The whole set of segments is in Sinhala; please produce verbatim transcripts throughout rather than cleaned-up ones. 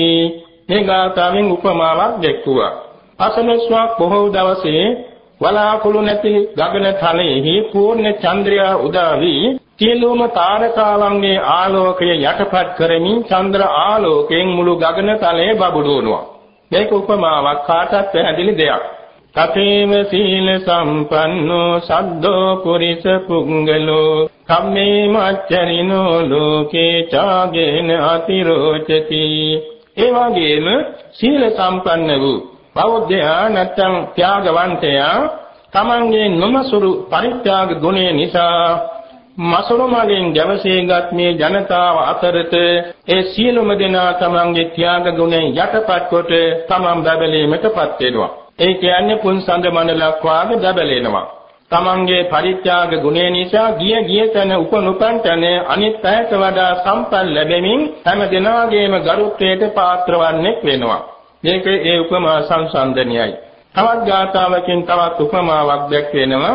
මේ ගාථාවෙන් උපමාවක් දැක්වුවා. අසලස්වක් බොහෝ දවසේ වලාකුළු නැති ගගන තලයේහි පූර්ණ චන්ද්‍රයා උදා වී සියලුම තාරකාවන්ගේ ආලෝකය යටපත් කරමින් චන්ද්‍ර ආලෝකයෙන් මුළු ගගන තලය බබළුවනවා. මේක උපමාවක් කාටත් පැහැදිලි දෙයක්. කතේව සීල සම්පන්නෝ සද්දෝ පුරිස පුංගලෝ කම්මේ මච්චරිනෝ ලෝකේ චාගේන අතිරෝචති. ඒ වගේම සීල සම්පන්න වූ බෞද්ධයා නැත්නම් ත්‍යාගවන්තයා තමන්ගේ නොමසුරු පරිත්‍යාග ගුණය නිසා මසුරු මලින් ගැවසේගත් මේ ජනතාව අතරත ඒ සියලුම දෙනා තමන්ගේ ත්‍යාග ගුණයෙන් යටපත් කොට තමන් බබලීමටපත් වෙනවා. ඒ කියන්නේ පුන්සඳ මණ්ඩලක් වාගේ බබලෙනවා. තමන්ගේ පරිත්‍යාග ගුණය නිසා ගිය ගිය තැන උපනුපන් තැන අනිත් පැයට වඩා සම්පන්න ලැබෙමින් හැම දෙනාගේම ගරුත්වයට පාත්‍ර වන්නේ වෙනවා. මේක ඒ උපමා සංසන්දනයයි. තවත් ගාථාවකින් තවත් උපමාවක් දැක්වෙනවා.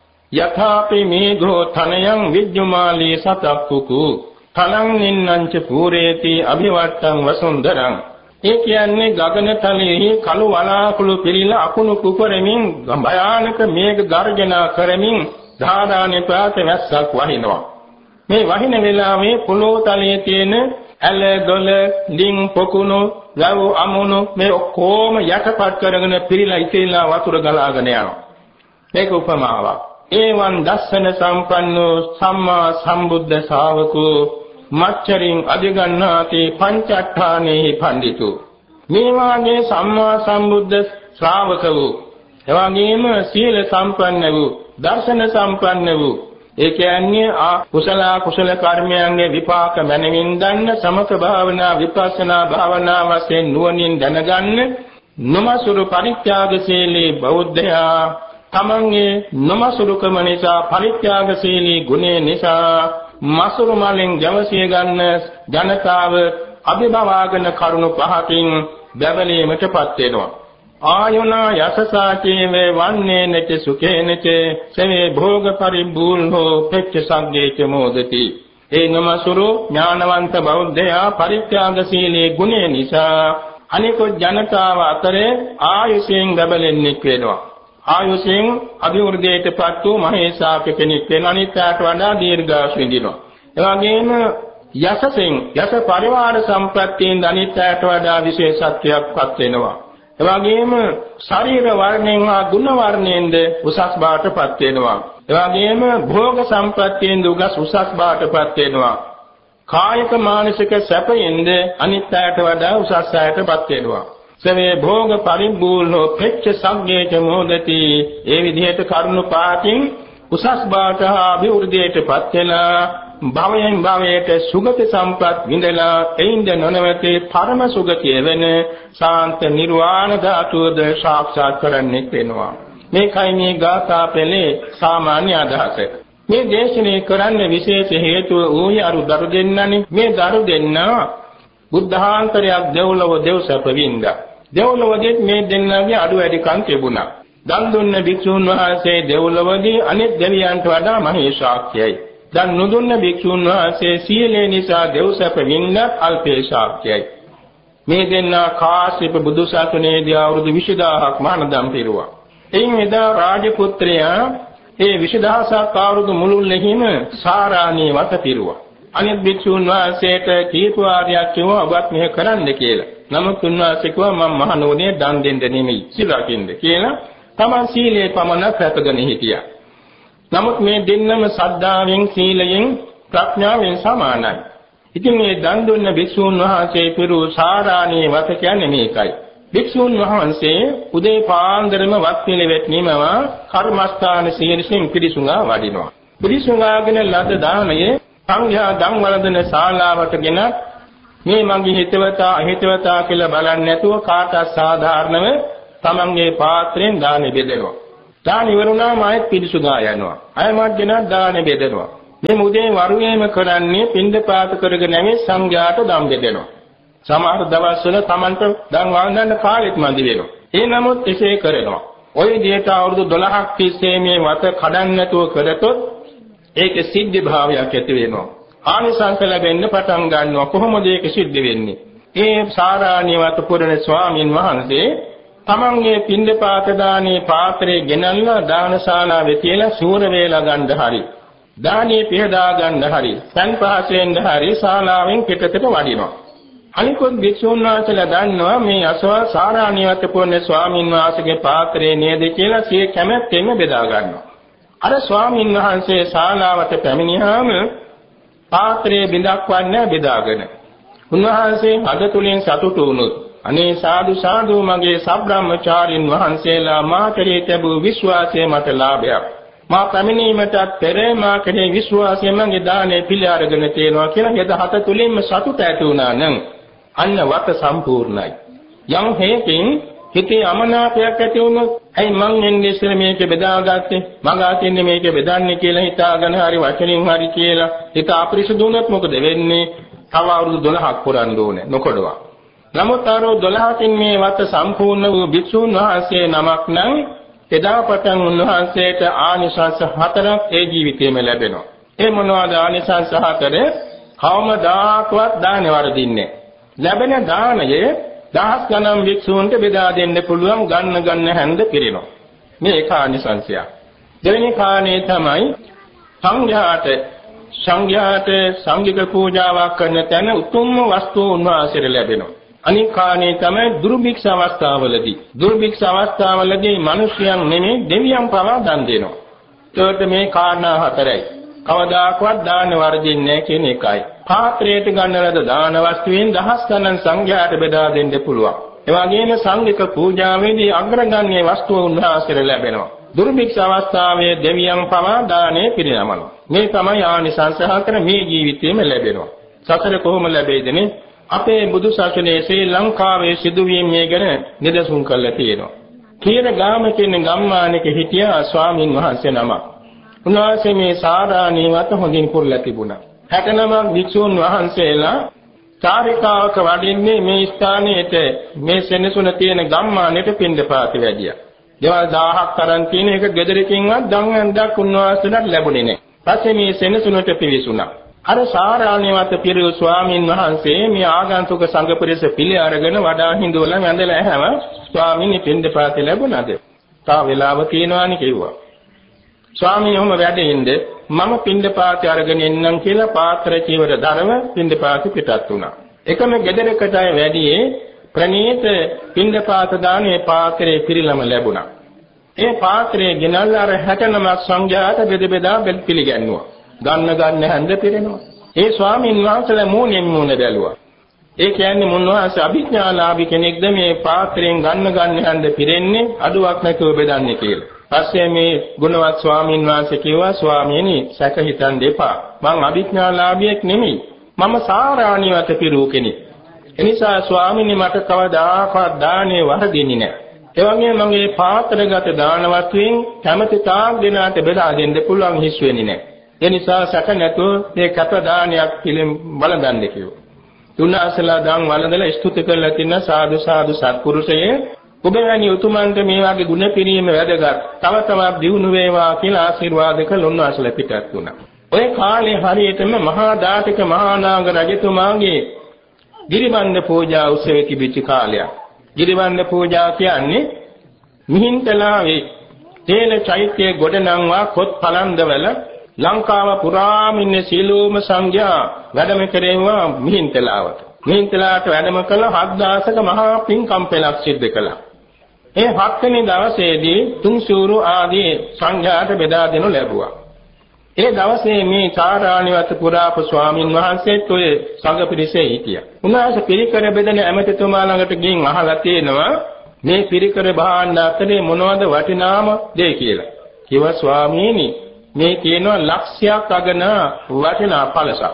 යථාපි මේඝෝ තනයං විජ්ජුමාලී සතක්කුකු තනං නින්නංච පූරේති අභිවට්ටං වසුන්දරං. ඒ කියන්නේ ගගන තලයේ කළු වලාකුළු පිරීලා අකුණු කුපරමින් භයානක මේඝ ගර්ජනා කරමින් ධාරානේ පාත වැස්සක් වහිනවා. මේ වහින වෙලාවේ පොළොව තලයේ තියෙන ඇල දොළ ඩිං පොකුණු ගව අමුණු මේ ඔක්කොම යටපත් කරගෙන පිරීලා ඉතිරිලා වතුර ගලාගෙන යනවා. මේක උපමාවක්. ඒවන් දස්සන සම්පන්නෝ සම්මා සම්බුද්ධ ශාවකෝ මච්චරින් අධිගන්නාති පංචට්ඨානේහි පඬිතු. මේ වාගේ සම්මා සම්බුද්ධ ශ්‍රාවක වූ එවැගේම සීල සම්පන්න වූ දර්ශන සම්පන්න වූ ඒ කියන්නේ ආ කුසල කුසල කර්මයන්ගේ විපාක මැනවින් දන්න සමත භාවනා විපස්සනා භාවනා වශයෙන් නුවණින් දැනගන්න නොමසුරු පරිත්‍යාගශීලී බෞද්ධයා තමන්ගේ නොමසුරුකම නිසා පරිත්‍යාගශීලී ගුණය නිසා මසුරු මලෙන් ජවසිය ගන්න ජනතාව අභිභවාගෙන කරුණු පහකින් බැබලීමටපත් වෙනවා. ආයුනා යසසාචේවේ වන්නේනච සුඛේනච සමේ භෝග පරිබූර්ණෝ පෙච්ච සංගේච මොදති. ඒ නමසුරු ඥානවන්ත බෞද්ධයා පරිත්‍යාගශීලී ගුණය නිසා අනිකුත් ජනතාව අතරේ ආයුෂයෙන් බැබලෙන්නේ වෙනවා. ආයුෂයෙන් අභිවෘද්ධියටපත් වූ මහේසාක කෙනෙක් වෙන අනිත්‍යයට වඩා දීර්ඝායුෂ විඳිනවා. ඒ වගේම යසසෙන් යස පරිවාර සම්ප්‍රත්‍යයෙන් අනිත්‍යයට වඩා විශේෂත්වයක්පත් වෙනවා. එවැගේම ශරීර වර්ණයෙන් හා ගුණ වර්ණයෙන්ද උසස් බාටපත් වෙනවා. එවැගේම භෝග සම්පත්තියෙන් උගස් උසස් බාටපත් වෙනවා. කායික මානසික සැපයෙන්ද අනිත්‍යයට වඩා උසස් ආයතපත් වෙනවා. සමේ භෝග පරිපූර්ණෝ පෙච්ච සංගේච මොදති. ඒ විදිහට කරුණු පාටින් උසස් බාට හා අභිවෘද්ධියටපත් වෙලා භවයෙන් භවයට සුගති සම්පත් විඳලා එයින්ද නොනවති පරම සුගතිය වෙන ශාන්ත නිර්වාණ ධාතුවද සාක්ෂාත් කරන්නේ වෙනවා. මේකයි මේ ගාථා පෙළේ සාමාන්‍ය අදහස. මේ දේශනේ කරන්න විශේෂ හේතුව ඌයි අරු දරු දෙන්නනේ. මේ දරු දෙන්න බුද්ධාන්තරයක් දෙව්ලොව දෙව්සප වින්දා. දෙව්ලොවදී මේ දෙන්නගේ අඩු වැඩිකම් තිබුණා. දන් දුන්න භික්ෂුන් වහන්සේ දෙව්ලොවදී අනෙක් දෙවියන්ට වඩා මහේශාක්‍යයි. දන් නොදුන්න භික්ෂුන් වහන්සේ සීලේ නිසා දෙව්සප වින්න අල්පේශාක්‍යයි. මේ දෙන්නා කාශ්‍යප බුදුසසුනේදී අවුරුදු විසිදාහක් මහානදම් පිරුවා. එයින් එදා රාජපුත්‍රයා ඒ විසිදාහක් අවුරුදු මුළුල්ලෙහිම සාරාණී වත පිරුවා. අනිත් භික්ෂුන් වහන්සේට කීප වාරයක් කිව්වා ඔබත් මෙහෙ කරන්න කියලා. නමුත් උන්වහන්සේ කිව්වා මම මහණෝනේ දන් දෙන්න නෙමෙයි සීල රකින්න කියලා. තමන් සීලේ පමණක් රැකගෙන හිටියා. නමුත් මේ දෙන්නම සද්ධාවෙන් සීලයෙන් ප්‍රඥාවෙන් සමානයි. ඉතින් මේ දන් දුන්න භික්ෂුන් වහන්සේ පිරු සාරාණී වත කියන්නේ මේකයි. භික්ෂුන් වහන්සේ උදේ පාන්දරම වත් පිළිවෙත් නිමවා කර්මස්ථාන සීලසින් පිරිසුඟා වඩිනවා. පිරිසුඟාගෙන ලද දානයේ සංඝයා දන් වළඳන ශාලාවටගෙන මේ මගේ හිතවතා හිතවතා කියලා බලන්නේ නැතුව කාටත් සාධාරණව තමන්ගේ පාත්‍රයෙන් දානෙ බෙදෙනවා. දාන ඉවරුණාම ආයෙත් පිරිසුදා යනවා. ආයෙමත් ගෙන දාන බෙදෙනවා. මේ මුදේ වරුවේම කරන්නේ පින්දපාත කරගෙන නැමේ සංඝයාට දම් බෙදෙනවා. සමහර දවස්වල Tamanට දන් වන්දන කාලෙත් මදි වෙනවා. ඒ නමුත් එසේ කරනවා. ওই විදිහට අවුරුදු දොළහක් තිස්සේ මේ වත කඩන්න නැතුව කරතොත් ඒකේ සිද්ධි භාවයක් ඇති වෙනවා. ආනිසංස ලැබෙන්න පටන් ගන්නවා. කොහොමද ඒක සිද්ධ වෙන්නේ? ඒ සාරාණියවත පුරණ ස්වාමින් වහන්සේ තමන්ගේ පින්දපාත දානේ පාත්‍රය ගෙනල්ලා දානශාලාවේ තියලා සූර වේලා ගන්න හරි දානේ පිහදා ගන්න හරි සංපාසයෙන් හරි ශාලාවෙන් පිටතට වඩිනවා. අනිකුත් භික්ෂුන් වහන්සේලා දන්නවා මේ අසවා සාරාණියවත පුරණ ස්වාමින් වහන්සේගේ පාත්‍රය නේද කියලා සිය කැමැත්තෙන් බෙදා ගන්නවා. අර ස්වාමින් වහන්සේ ශාලාවට පැමිණියාම පාත්‍රයේ බිඳක් වන්නේ බෙදාගෙන උන්වහන්සේ අද තුලින් සතුටු වුණොත් අනේ සාදු සාදු මගේ සබ්‍රාහ්මචාරින් වහන්සේලා මා කෙරෙහි තිබූ විශ්වාසය මට ලාභයක්. මා පැමිණීමටත් පෙර මා කෙරෙහි විශ්වාසය මගේ දානේ පිළි අරගෙන තියෙනවා කියලා යද හත තුලින්ම සතුට ඇති වුණා නම් අන්න වත සම්පූර්ණයි. යම් හේකින් හිතේ අමනාපයක් ඇති වුණොත් ඇයි මං එන්නේ ඉස්සර මේක බෙදාගත්තේ මගා තින්නේ මේක බෙදන්නේ කියලා හිතාගෙන හරි වචනින් හරි කියලා හිත අපරිසුදු වුණොත් මොකද වෙන්නේ? තව අවුරුදු දොළහක් පුරන්න ඕනේ නොකොඩවා. නමුත් අවුරුදු දොළහකින් මේ වත සම්පූර්ණ වූ භික්ෂුන් වහන්සේ නමක් නම් එදා පටන් උන්වහන්සේට ආනිසංස හතරක් ඒ ජීවිතේම ලැබෙනවා. ඒ මොනවාද ආනිසංස හතර? කවමදාකවත් දාන වරදින්නේ. ලැබෙන දානයේ දහස් ගණන් භික්ෂූන්ට බෙදා දෙන්න පුළුවන් ගන්න ගන්න හැන්ද පිරෙනවා. මේ එක ආනිසංසය. දෙවෙනි කාණේ තමයි සංඝයාට සංඝයාට සංඝික පූජාවක් කරන තැන උතුම්ම වස්තුව උන්වහන්සේට ලැබෙනවා. අනික් කාණේ තමයි දුර්භික්ෂ අවස්ථාවලදී. දුර්භික්ෂ අවස්ථාවලදී මිනිසයන් නෙමෙයි දෙවියන් පවා දන් දෙනවා. ඒකට මේ කාරණා හතරයි. කවදාකවත් දාන වර්ධින්නේ නැහැ කියන එකයි. පාත්‍රයට ගන්න ලද දාන වස්තුවෙන් දහස් ගණන් සංඝයාට බෙදා දෙන්න පුළුවන්. ඒ වගේම සංඝික පූජාවේදී අග්‍රගණ්‍ය වස්තුව උන්වහන්සේට ලැබෙනවා. දුර්භික්ෂ අවස්ථාවේ දෙවියන් පවා දානේ පිරිනමනවා. මේ තමයි ආනිසංස හතර මේ ජීවිතේම ලැබෙනවා. සතර කොහොම ලැබෙයිදනේ? අපේ බුදු සසුනේ ශ්‍රී ලංකාවේ සිදුවීම් මේ ගැන නිදසුන් කරලා තියෙනවා. කීර ගාම කියන ගම්මානයක හිටියා ස්වාමින් වහන්සේ නමක්. උන්වහන්සේ මේ සාරාණියවත හොඳින් පුරලා තිබුණා. හැටනමක් භික්ෂුන් වහන්සේලා චාරිකාවක වඩින්නේ මේ ස්ථානයේට මේ සෙනසුන තියෙන ගම්මානයට පින්දපාති වැඩියා. දේවල් දහහක් තරම් තියෙන එක ගෙදරකින්වත් දන් අන්දක් උන්වහන්සේලාට ලැබුණේ නැහැ. පස්සේ මේ සෙනසුනට පිවිසුණා. අර සාරාණියවත පිරිවු ස්වාමින් වහන්සේ මේ ආගන්තුක සංඝ පිරිස පිළි අරගෙන වඩා හිඳුවලා වැඳලා ඇහැව ස්වාමීනි පින්දපාති ලැබුණාද? තා වෙලාව තියෙනවානේ කිව්වා. ස්වාමීන් වහන්සේ වැඩින්ද මම පින්දපාති අරගෙන එන්නම් කියලා පාත්‍ර චීවර ධර්ම පින්දපාති පිටත් වුණා. එකම ගෙදරකට වැඩියේ ප්‍රණීත පින්දපාත දානේ පාත්‍රයේ පිරිලම ලැබුණා. ඒ පාත්‍රයේ ගෙනල්ලා අර හැටනමක් සංඝයාට බෙද බෙදා බෙල් පිළිගන්නවා. ගන්න ගන්න හැඳ පිරෙනවා. ඒ ස්වාමීන් වහන්සේලා මූණෙන් මූණ බැලුවා. ඒ කියන්නේ මුන්වහන්සේ අභිඥාලාභී කෙනෙක්ද මේ පාත්‍රයෙන් ගන්න ගන්න හැඳ පිරෙන්නේ අඩුවක් නැතුව බෙදන්නේ කියලා. පස්සේ මේ ගුණවත් ස්වාමීන් වහන්සේ කිව්වා ස්වාමීනි සැක හිතන් දෙපා. මං අභිඥාලාභියෙක් නෙමෙයි. මම සාරාණියවත පිරූ කෙනෙක්. එනිසා ස්වාමීනි මට කවදාකවත් දානේ වරදින්නේ නැහැ. ඒ වගේම මගේ පාත්‍රගත දාන වස්තුවෙන් කැමැති තාක් දෙනාට බෙදා දෙන්න පුළුවන් හිස් වෙන්නේ නැහැ. ඒ නිසා සැක නැතුව මේ කැප දානයක් පිළිම බලගන්න කිව්වා. තුන්වහන්සේලා දන් වළඳලා ස්තුති කරලා තින සාදු සාදු සත්පුරුෂයේ ඔබ වැනි උතුමන්ට මේ වගේ ගුණ පිරීම වැදගත්. තව තවත් දියුණු වේවා කියලා ආශිර්වාද කළ උන්වහන්සේලා පිටත් වුණා. ඔය කාලේ හරියටම මහා දාඨක මහා නාග රජතුමාගේ ගිරිවන්ද පූජා උත්සවයේ තිබිච්ච කාලයක්. ගිරිවන්ද පූජා කියන්නේ මිහින්තලාවේ තේන චෛත්‍යයේ ගොඩනංවා කොත් පලන්දවල ලංකාව පුරාම ඉන්න සීලෝම සංඝයා වැඩම කෙරෙව්වා මිහින්තලාවට. මිහින්තලාවට වැඩම කළ හත් දහසක මහා පින්කම් පෙළක් සිද්ධ කළා. ඒ හත්වෙනි දවසේදී තුන්සූරු ආදී සංඝයාට බෙදා දෙනු ලැබුවා. ඒ දවසේ මේ සාරාණියවත පුරාපු ස්වාමින් වහන්සේත් ඔය සංඝ පිරිසේ හිටියා. උන්වහන්සේ පිරිකර බෙදෙන ඇමතිතුමා ළඟට ගිහින් අහලා තියෙනවා මේ පිරිකර භාණ්ඩ අතරේ මොනවද වටිනාම දේ කියලා. කිව්වා ස්වාමීනි මේ කියනවා ලක්ෂයක් අගන වටිනා පළසක්.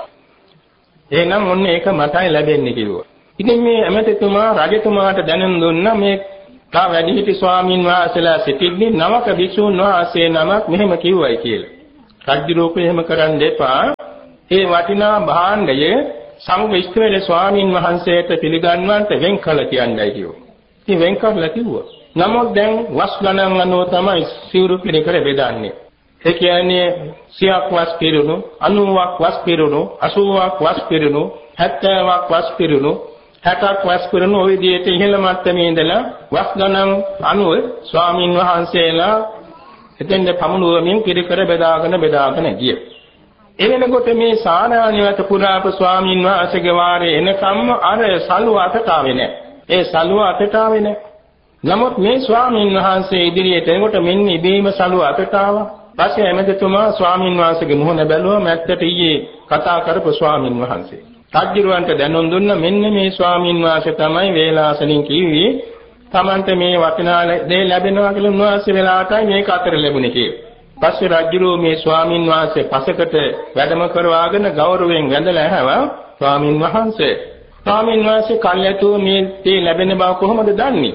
එහෙනම් ඔන්න ඒක මටයි ලැබෙන්නේ කිව්වා. ඉතින් මේ ඇමතිතුමා රජතුමාට දැනුම් දුන්නා මේ තා වැඩිහිටි ස්වාමින් වහන්සේලා සිටින්නේ නවක භික්ෂුන් වහන්සේ නමක් මෙහෙම කිව්වයි කියලා. රජුරෝප එහෙම කරන්න එපා. ඒ වටිනා භාණ්ඩය සංඝ ඉස්තවල ස්වාමින් වහන්සේට පිළිගන්වන්නට වෙන් කළ කියන්නයි කිව්වා. ඉතින් වෙන් කරලා කිව්වා. නමුත් දැන් වස් ගණන් අනුව තමයි සිවුරු පිළිකර බෙදන්නේ. ඒ කියන්නේ සියයක් වස් පිරුණු, අනූවක් වස් පිරුණු, අසූවක් වස් පිරුණු, හැත්තෑවක් වස් පිරුණු, හැටක් වස් කරන ওই විදිහට ඉහළ මට්ටමේ ඉඳලා වස් ගණන් අනුව ස්වාමින් වහන්සේලා එතෙන්ද පමුණුවමින් පිරිකර බෙදාගෙන බෙදාගෙන ගිය. එවෙනකොට මේ සානානිවත පුරාප ස්වාමින් වහන්සේගේ වාරේ එනකම්ම අර සලුව අතට ආවේ නැහැ. ඒ සලුව අතට ආවේ නැහැ. නමුත් මේ ස්වාමින් වහන්සේ ඉදිරියට එනකොට මෙන්න ඉබේම සලුව අතට ආවා. පස්සේ එමෙතුමා ස්වාමින් වහන්සේගේ මුහුණ බැලුවා මැත්තට ඊයේ කතා කරපු ස්වාමින් වහන්සේ. රජුරවන්ට දැනුම් දුන්න මෙන්න මේ ස්වාමින් වහන්සේ තමයි වේලාසනින් කිව්වේ තමන්ට මේ වටිනා දේ ලැබෙනවා කියලා උන්වහන්සේ වෙලාවටයි මේක අතර ලැබුණේ කියලා. පස්සේ රජුරෝ මේ ස්වාමින් වහන්සේ පසකට වැඩම කරවාගෙන ගෞරවයෙන් වැඳලා ඇහුවා ස්වාමින් වහන්සේ ස්වාමින් වහන්සේ කල්යතුව මේ දේ ලැබෙන බව කොහොමද දන්නේ?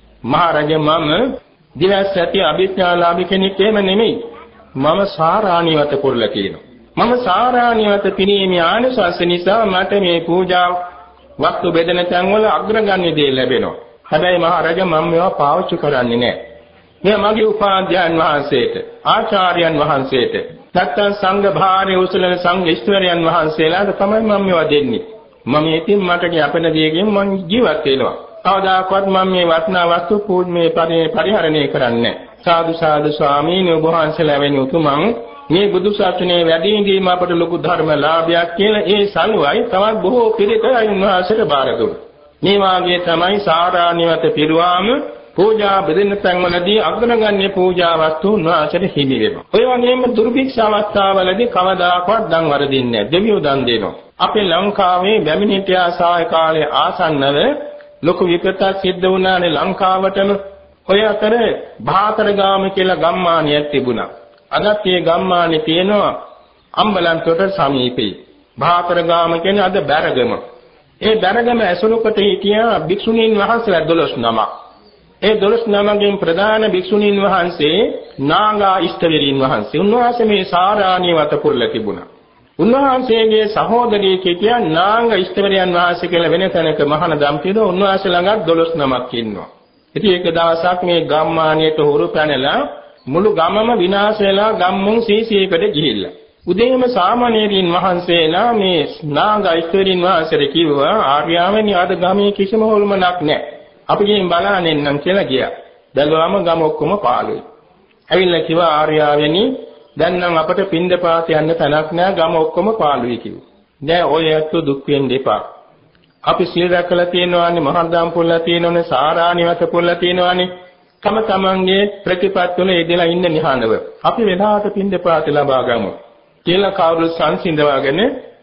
මහරජා මම දිවස් ඇති අභිඥාලාභී කෙනෙක් එහෙම නෙමෙයි. මම සාරාණිවත පුරලා කියනවා. මම සාරාණිවත පිරීමේ ආනිසංස නිසා මට මේ පූජා වස්තු බෙදෙන තැන් වල අග්‍රගණ්‍ය දේ ලැබෙනවා. හැබැයි මහරජා මම මේවා පාවිච්චි කරන්නේ නැහැ. මේ මගේ උපාධ්‍යයන් වහන්සේට, ආචාර්යයන් වහන්සේට, නැත්නම් සංඝ භාරයේ උසලන සංඝ ඉස්තරයන් වහන්සේලාට තමයි මම මේවා දෙන්නේ. මම ඉතින් මට අපෙන දෙයකින් මම ජීවත් වෙනවා. කවදාකවත් මම මේ වටිනා වස්තු පූජ්‍ය පරිහරණය කරන්නේ නැහැ. සාදු සාදු ස්වාමීන් වහන්සේලා වෙන උතුමන් මේ බුදු සසුනේ වැඩි වීම අපට ලොකු ධර්ම ලාභයක් කියලා ඒ සල්වයි තවත් බොහෝ පිළිතයි උන්වහන්සේට බාර දුන්නා. මේ වාගේ තමයි සාරාණිවත පිරුවාම පූජා බෙදෙන තැන්වලදී අග්‍රගණ්‍ය පූජා වස්තු උන්වහන්සේට හිමි වෙනවා. ඔය වගේම දුර්භික්ෂ අවස්ථාවලදී කවදාකවත් දන් වරදින්නේ නැහැ. දෙවියෝ දන් දෙනවා. අපේ ලංකාවේ බැමිණිටියා සාය කාලයේ ආසන්නව ලොකු විපතක් සිද්ධ වුණානේ ලංකාවටම. ඔය අතර භාතරගාම කියලා ගම්මානයක් තිබුණා. අදත් මේ ගම්මානේ තියෙනවා අම්බලන්තොට සමීපේ. භාතරගාම කියන්නේ අද බැරගම. ඒ බැරගම ඇසුරු කොට හිටියා භික්ෂුණීන් වහන්සේලා දොළොස් නමක්. ඒ දොළොස් නමකින් ප්‍රධාන භික්ෂුණීන් වහන්සේ නාගා ඉෂ්ඨවරීන් වහන්සේ. උන්වහන්සේ මේ සාරාණියවත පුරලා තිබුණා. උන්වහන්සේගේ සහෝදරිය කියා නාග ඉෂ්ඨවරයන් වහන්සේ කියලා වෙන තැනක මහානදම් තියෙනවා. උන්වහන්සේ ළඟ දොළොස් නමක් ඉන්නවා. ඉතින් ඒක දවසක් මේ ගම්මානියට හොරු පැනලා මුළු ගමම විනාශ වෙලා ගම්මුන් සීසීකට ගිහිල්ලා. උදේම සාමණේරීන් වහන්සේලා මේ නාග ඉෂ්ඨවරීන් වහන්සේට කිව්වා ආර්යාවනි අද ගමේ කිසිම හොල්මනක් නැහැ. අපි ගිහින් බලන්න එන්නම් කියලා ගියා. බැලුවම ගම ඔක්කොම පාළුයි. ඇවිල්ලා කිව්වා ආර්යාවනි දැන් නම් අපට පින්දපාත යන්න තැනක් නැහැ ගම ඔක්කොම පාළුයි කිව්වා. දැන් ඔය ඇත්තෝ දුක් වෙන්න එපා. අපි සීල රැකලා තියෙනවානේ මහාදාම් පුරලා තියෙනවානේ සාරාණිවත පුරලා තියෙනවානේ. තම තමන්ගේ ප්‍රතිපත්තිවල යෙදලා ඉන්න නිහඬව. අපි වෙලාවට පින්දපාත ලබා ගමු. කියලා කවුරු සංසිඳවගෙන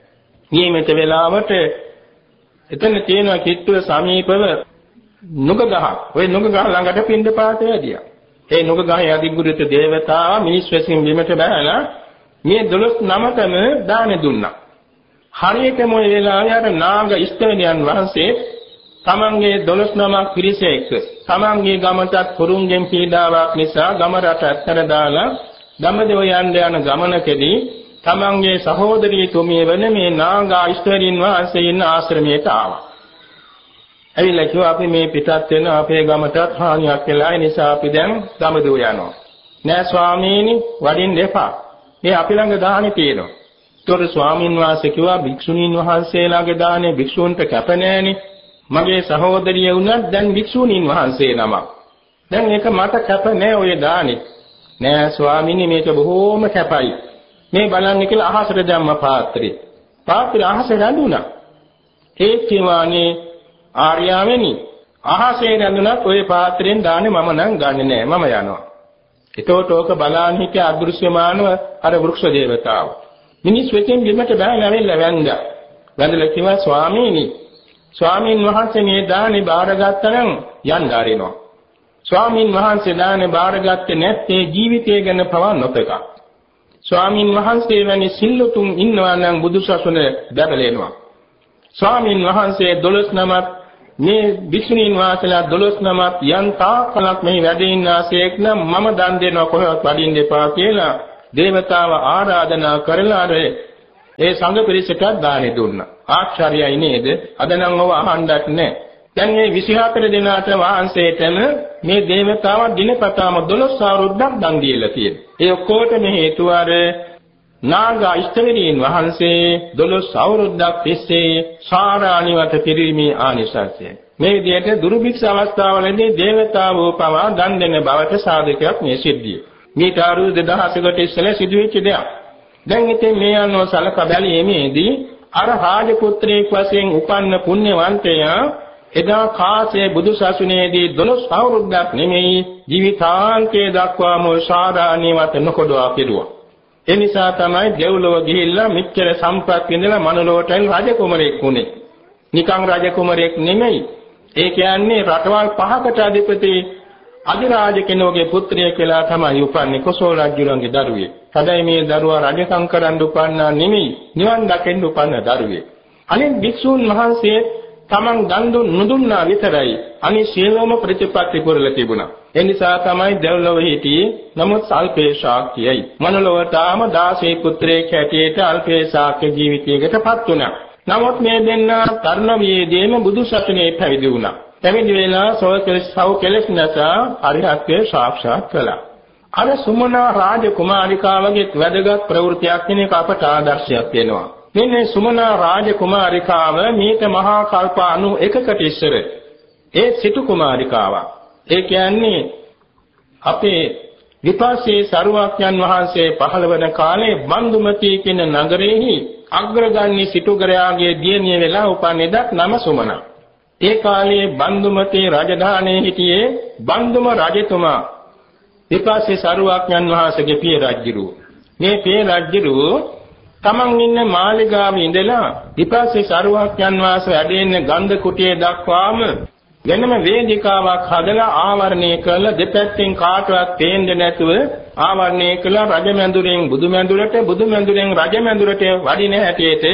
නියමිත වෙලාවට එතන තියෙන කිට්ටුව සමීපව නුග ගහක්. ওই නුග ගහ ළඟට පින්දපාත වැඩියා. ඒ නුග ගහේ අධිගුරුත දේවතාවා මිනිස් වෙසින් බිමට බැලලා මේ දොළොස් නමකම දාන දුන්නා. හරියටම ওই වෙලාවේ අර නාග ඉෂ්ඨවරයන් වහන්සේ තමන්ගේ දොළොස් නමක් පිරිස එක්ක තමන්ගේ ගමටත් කුරුංගෙන් පීඩාවක් නිසා ගම රට අත්තර දාලා දඹදිව යන්න යන ගමනකදී තමන්ගේ සහෝදරිය තුමිය වෙන මේ නාග ඉෂ්ඨවරීන් වහන්සේ ඉන්න ආශ්‍රමයට ආවා. ඇවිල්ලා කිව්වා අපි මේ පිටත් වෙන අපේ ගමටත් හානියක් වෙලා ඒ නිසා අපි දැන් දඹදිව යනවා. නෑ ස්වාමීනි වඩින්න එපා. මේ අපි ළඟ දාහනේ තියෙනවා. ඒතොර ස්වාමින් වහන්සේ කිව්වා භික්ෂුණීන් වහන්සේලාගේ දාහනේ භික්ෂූන්ට කැප නෑනේ. මගේ සහෝදරිය වුණත් දැන් භික්ෂුණීන් වහන්සේ නමක්. දැන් ඒක මට කැප නෑ ඔය දාහනේ. නෑ ස්වාමීනි මේක බොහෝම කැපයි. මේ බලන්න කියලා අහසට දැම්ම පාත්‍රය. පාත්‍රය අහසේ රැඳුණා. ඒ කිවානේ ආර්යාවෙනි අහසේ රැඳුණත් ওই පාත්‍රයෙන් දාන්නේ මම නම් ගන්නෙ නෑ මම යනවා. ඒතකොට ඕක බලන්න හිටිය අදෘශ්‍යමානව අර වෘක්ෂ දේවතාව. මිනිස් වෙතින් බිමට බැලලා ඇවිල්ලා වැඳා. වැඳලා කිව්වා ස්වාමීනි ස්වාමීන් වහන්සේ මේ දානේ බාරගත්තා නම් යන්න ආරිනවා. ස්වාමීන් වහන්සේ දානේ බාරගත්තේ නැත්නම් ජීවිතය ගැන පවා නොතකා. ස්වාමීන් වහන්සේ වැනි සිල්ලුතුන් ඉන්නවා නම් බුදුසසුන බැබලෙනවා. ස්වාමීන් වහන්සේ දොළොස් නමක් මේ භික්ෂුණීන් වහන්සේලා දොළොස් නමක් යන්තා කලක් මේ වැඩ ඉන්නාසේක් නම් මම දන් දෙනවා කොහෙවත් වඩින්න එපා කියලා දේවතාව ආරාධනා කරලා ඒ සංඝ පිරිසට දානෙ දුන්නා. ආශ්චර්යයි නේද? අද නම් ඔව අහන්නත් නැහැ. දැන් මේ විසිහතර දිනාට වහන්සේටම මේ දේවතාව දිනපතාම දොළොස් අවුරුද්දක් දන් දීලා තියෙනවා. ඒ ඔක්කොටම හේතුව අර නාග ඉෂ්ඨවරීන් වහන්සේ දොළොස් අවුරුද්දක් තිස්සේ සාරාණිවත පිරීමේ ආනිසංසය. මේ විදිහට දුර්භික්ෂ අවස්ථාවලදී දේවතාවෝ පවා දන් දෙන බවට සාධකයක් මේ සිද්ධිය. මේට අවුරුදු දෙදහසකට ඉස්සෙල්ලා සිදුවෙච්ච දෙයක්. දැන් ඉතින් මේ අනුව සලකා බැලීමේදී අර රාජපුත්‍රයෙක් වශයෙන් උපන්න පුණ්‍යවන්තයා එදා කාසේ බුදුසසුනේදී දොළොස් අවුරුද්දක් නෙමෙයි ජීවිතාන්තයේ දක්වාම සාරාණිවත නොකොඩවා පිරුවා. ඒ නිසා තමයි දෙව්ලොව ගිහිල්ලා මෙච්චර සම්පත් විඳලා මනුලොවට රජ කුමරෙක් වුණේ. නිකං රජ කුමරෙක් නෙමෙයි. ඒ කියන්නේ රටවල් පහකට අධිපති අධිරාජ කෙනෙකුගේ පුත්‍රයෙක් කියලා තමයි උපන්නේ කොසල් රජුගේ දරුවෙක්. හැබැයි මේ දරුවා රජකම් කරන්න උපන්නා නෙමෙයි නිවන් දකින්න උපන්න දරුවෙක්. අනිත් භික්ෂූන් වහන්සේ තමන් දන් දුන් නුදුන්නා විතරයි අනිත් සියලුම ප්‍රතිපත්ති පුරලා තිබුණා. ඒ නිසා තමයි දෙව්ලොව හිටියේ නමුත් අල්පේ ශාක්‍යයි. මනුලොවටම දාසේ පුත්‍රයෙක් හැටියට අල්පේ ශාක්‍ය ජීවිතයකටපත් වුණා. නමුත් මේ දෙන්න තරුණ වයේදීම බුදු සසුනේ පැවිදි වුණා. පැවිදි වෙලා සෝකලස් සව කෙලස් නැසා අරිහත්ත්වයේ සාක්ෂාත් කළා. අර සුමනා රාජකුමාරිකාවගේ වැදගත් ප්‍රවෘත්තියක් කෙනෙක් අපට ආදර්ශයක් වෙනවා. මෙන්න සුමනා රාජකුමාරිකාව මේක මහා කල්ප අනූඑකකට ඉස්සර ඒ සිටු කුමාරිකාවක්. ඒ කියන්නේ අපේ විපස්සේ සරුවක්යන් වහන්සේ පහළ වන කාලේ බන්දුමති කියන නගරෙහි අග්‍රගණ්‍ය සිටුගරයාගේ දියණිය වෙලා උපන්නේදක් නම සුමනා. ඒ කාලේ බන්දුමති රජධානයේ හිටියේ බන්දුම රජතුමා විපස්සේ සරුවක්යන් වහන්සේගේ පිය රජුරු. මේ පිය රජුරු තමන් ඉන්න මාලිගාවේ ඉඳලා විපස්සේ සරුවක්යන් වහන්සේ වැඩ ඉන්න ගන්ධ කුටියේ දක්වාම වෙනම වේදිකාවක් හදලා ආවරණය කරලා දෙපැත්තෙන් කාටවත් පේන්නේ නැතුව ආවරණය කළා රජමැඳුරෙන් බුදුමැඳුරට බුදුමැඳුරෙන් රජමැඳුරට වඩින හැටියට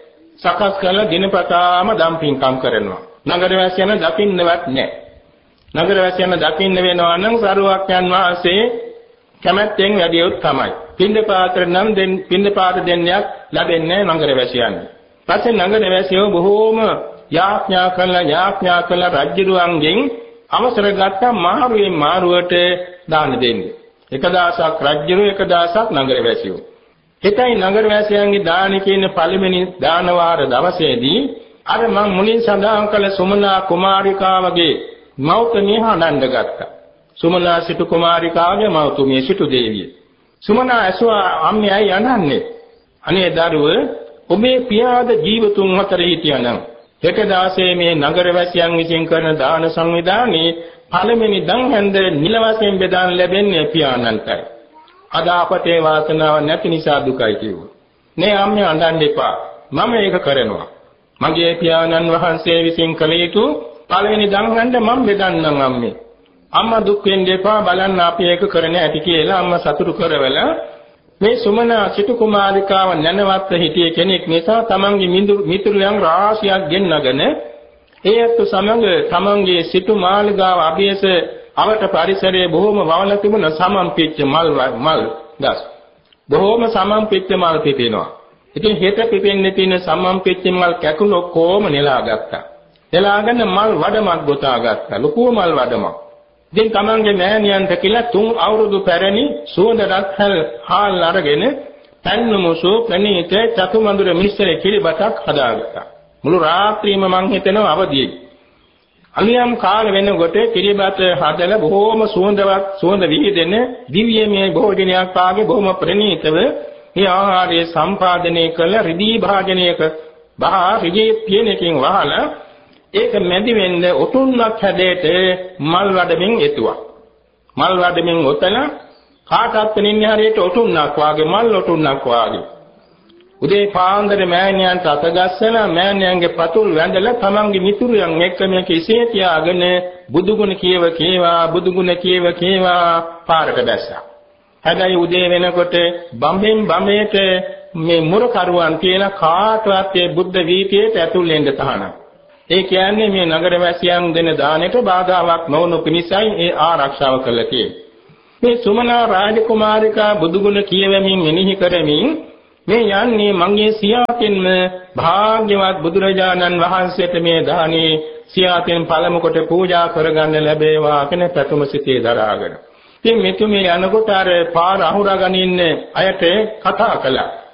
සකස් කරලා දිනපතාම දම්පින්කම් කරනවා. නගරවාසීන් දකින්නවත් නැහැ. නගරවාසීන් දකින්න වෙනවා නම් සරුවක්යන් වහන්සේ කැමැත්තෙන් වැඩියොත් තමයි. පින්දපාත නම් දෙන් පින්දපාත දෙන්නයක් ලැබෙන්නේ නගරවාසීන්. පස්සේ නගරවාසීෝ බොහෝම යාඥා කළා යාඥා කළා රජුරුවන්ගෙන් අවසර ගත්තා මාරුවෙන් මාරුවට දාන දෙන්නේ. එක දවසක් රජුරු එක දවසක් නගරවාසීෝ. හිතයි නගරවාසීන්ගේ දාන කියන පළවෙනි දාන වාර දවසේදී අර මම මුලින් සඳහන් කළ සුමනා කුමාරිකාවගේ මෞතුමිය හඬන්න ගත්තා. සුමනා සිටු කුමාරිකාවගේ මෞතුමිය සිටු දේවිය. සුමනා ඇසුවා අම්මයි යනන්නේ. අනේ දරුව ඔබේ පියාද ජීවතුන් අතර හිටියානම් එක දවසේ මේ නගරවාසීන් විසින් කරන දාන සංවිධානයේ පළවෙනි දන් හැන්ද නිල වශයෙන් බෙදාන් ලැබෙන්නේ පියාණන්ටයි. අද අපට ඒ වාසනාව නැති නිසා දුකයි කිව්වා. නේ අම්මේ අඬන්න එපා. මම ඒක කරනවා. මගේ පියාණන් වහන්සේ විසින් කළ යුතු පළවෙනි දන් හැන්ද මම බෙදන්නම් අම්මේ. අම්මා දුක් වෙන්න එපා බලන්න අපි ඒක කරන්න ඇති කියලා අම්මා සතුටු කරවලා මේ සුමනා සිටු කුමාරිකාව නැනවත් හිටියේ කෙනෙක් නිසා තමන්ගේ මිතුරුයන් රාශියක් ගෙන්නගෙන ඒත් සමග තමන්ගේ සිටු මාලිගාව අභියස අවට පරිසරයේ බොහොම වවල තිබුණ සමම්පිච්ච මල් මල් ගස් බොහොම සමම්පිච්ච මල් පිපෙනවා. ඉතින් හෙට පිපෙන්නේ තියෙන සමම්පිච්ච මල් කැකුළු කොම නෙලා ගත්තා. නෙලාගෙන මල් වඩමක් ගොතා ගත්තා. ලොකු මල් වඩමක්. ඉතින් තමන්ගේ මෑණියන්ට කියලා තුන් අවුරුදු පැරණි සුවඳ රත්හල් හාල් අරගෙන පන්නමුසු ප්‍රණීත චතුමඳුර මිශ්‍රේ කිරිබතක් හදාගත්තා. මුළු රාත්‍රියම මං හිතනවා අවදියේ. අලියම් කාල වෙනකොට කිරිබත හදලා බොහොම සුවඳවත් සුවඳ විහිදෙන දිව්‍යමය භෝජනයක් වාගේ බොහොම ප්‍රණීතව මේ ආහාරය සම්පාදනය කළ රිදී භාජනයක බහා රිදී පියනකින් වහලා ඒක මැදි වෙන්න ඔටුන්නක් හැදේට මල් වඩමින් එතුවා. මල් වඩමින් ඔතන කාටත් පෙනින්නේ හරියට ඔටුන්නක් වාගේ මල් ඔටුන්නක් වාගේ. උදේ පාන්දර මෑණියන්ට අතගස්සලා මෑණියන්ගේ පතුල් වැඳලා තමන්ගේ මිතුරියන් එක්ක මේක ඉසේ තියාගෙන බුදුගුණ කියව කේවා බුදුගුණ කියව කේවා පාරට දැස්සා. හැබැයි උදේ වෙනකොට බම්බෙන් බම්බේට මේ මුරකරුවන් කියන කාටවත් ඒ බුද්ධ වීතියට ඇතුල් වෙන්න තහනම්. ඒ කියන්නේ මේ නගරවාසීන් දෙන දාණයට බාධාවක් නොවනු පිණිසයි ඒ ආරක්ෂාව කළා කියන්නේ. මේ සුමනා රාජකුමාරිකා බුදුගුණ කියවමින් මෙනෙහි කරමින් මේ යන්නේ මගේ සියාතින්ම භාග්‍යවත් බුදුරජාණන් වහන්සේට මේ දානේ සියාතින් පළමු කොට පූජා කරගන්න ලැබේවා කියන ප්‍රථම සිතේ දරාගෙන. ඉතින් මෙතුමිය යනකොට අර පාර අහුරාගෙන ඉන්න අයට කතා කළා.